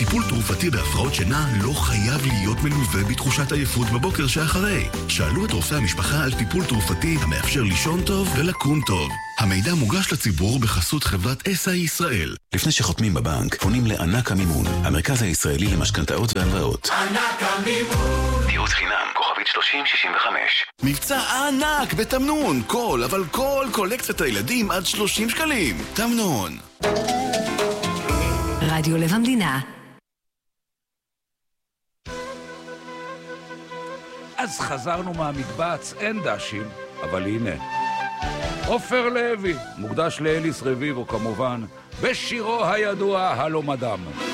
טיפול תרופתי בהפרעות שינה לא חייב להיות מלווה בתחושת עייפות בבוקר שאחרי. שאלו את רופא המשפחה על טיפול תרופתי המאפשר לישון טוב ולקום טוב. המידע מוגש לציבור בחסות חברת SI ישראל. לפני שחותמים בבנק, פונים לענק המימון, המרכז הישראלי למשכנתאות והלוואות. ענק המימון. ייעוץ חינם, כוכבית 3065. מבצע ענק בתמנון, אבל כל קולקציית הילדים עד 30 שקלים. תמנון. רדיו לב המדינה. אז חזרנו מהמקבץ, אין דשים, אבל הנה. עופר לוי, מוקדש לאליס רביבו כמובן, בשירו הידוע הלו מדם.